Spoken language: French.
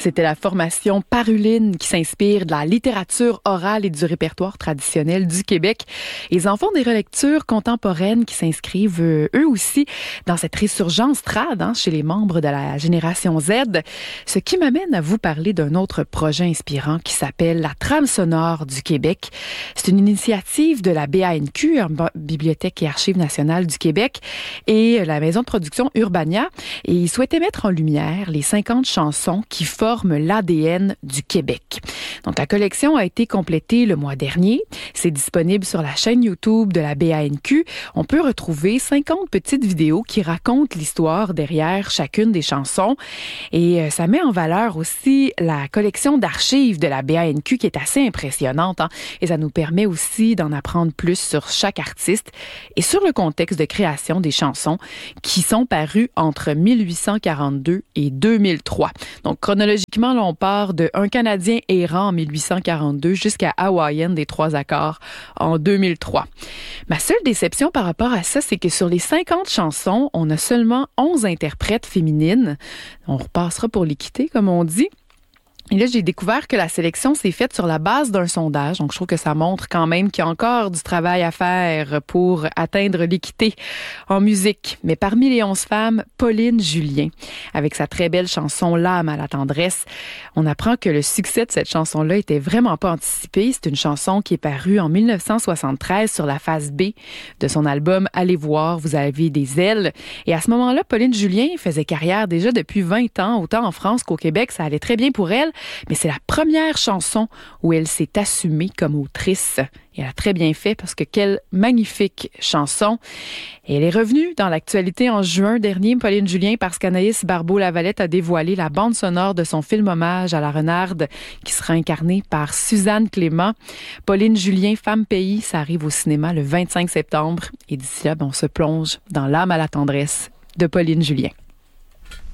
C'était la formation Paruline qui s'inspire de la littérature orale et du répertoire traditionnel du Québec. Ils en font des relectures contemporaines qui s'inscrivent eux aussi dans cette résurgence trad chez les membres de la génération Z. Ce qui m'amène à vous parler d'un autre projet inspirant qui s'appelle la Trame sonore du Québec. C'est une initiative de la BANQ, Bibliothèque et Archives nationales du Québec, et la maison de production Urbania. Et ils souhaitaient mettre en lumière les 50 chansons qui forment l'ADN du Québec. Donc, la collection a été complétée le mois dernier. C'est disponible sur la chaîne YouTube de la BANQ. On peut retrouver 50 petites vidéos qui racontent l'histoire derrière chacune des chansons. Et ça met en valeur aussi la collection d'archives de la BANQ qui est assez impressionnante. Et ça nous permet aussi d'en apprendre plus sur chaque artiste et sur le contexte de création des chansons qui sont parues entre 1842 et 2003. Donc, chronologiquement, là, on part de Un Canadien errant en 1842 jusqu'à Hawaïenne des Trois Accords en 2003. Ma seule déception par rapport à ça, c'est que sur les 50 chansons, on a seulement 11 interprètes féminines. On repassera pour l'équité, comme on dit. Et là, j'ai découvert que la sélection s'est faite sur la base d'un sondage. Donc, je trouve que ça montre quand même qu'il y a encore du travail à faire pour atteindre l'équité en musique. Mais parmi les 11 femmes, Pauline Julien, avec sa très belle chanson « L'âme à la tendresse », on apprend que le succès de cette chanson-là était vraiment pas anticipé. C'est une chanson qui est parue en 1973 sur la phase B de son album « Allez voir, vous avez des ailes ». Et à ce moment-là, Pauline Julien faisait carrière déjà depuis 20 ans, autant en France qu'au Québec. Ça allait très bien pour elle. Mais c'est la première chanson où elle s'est assumée comme autrice. Et elle a très bien fait parce que quelle magnifique chanson. Et elle est revenue dans l'actualité en juin dernier, Pauline Julien, parce qu'Anaïs Barbeau-Lavalette a dévoilé la bande sonore de son film hommage à la renarde qui sera incarnée par Suzanne Clément. Pauline Julien, Femme Pays, ça arrive au cinéma le 25 septembre. Et d'ici là, on se plonge dans L'âme à la tendresse de Pauline Julien.